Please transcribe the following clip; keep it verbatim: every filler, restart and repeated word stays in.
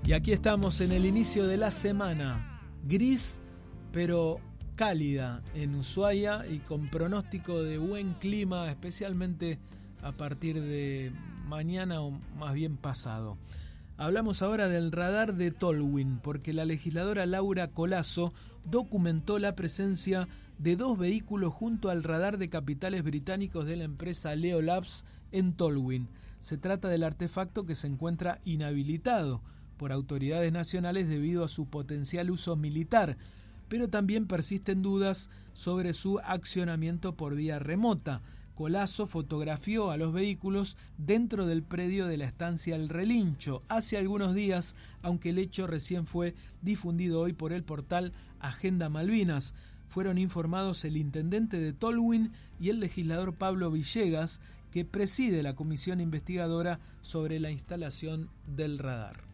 Y aquí estamos en el inicio de la semana, gris pero cálida en Ushuaia y con pronóstico de buen clima, especialmente a partir de mañana o más bien pasado. Hablamos ahora del radar de Tolwyn, porque la legisladora Laura Colasso documentó la presencia de dos vehículos junto al radar de capitales británicos de la empresa Leo Labs en Tolwyn. Se trata del artefacto que se encuentra inhabilitado por autoridades nacionales debido a su potencial uso militar, pero también persisten dudas sobre su accionamiento por vía remota. Colasso fotografió a los vehículos dentro del predio de la estancia El Relincho hace algunos días, aunque el hecho recién fue difundido hoy por el portal Agenda Malvinas. Fueron informados el intendente de Tolwyn y el legislador Pablo Villegas, que preside la comisión investigadora sobre la instalación del radar.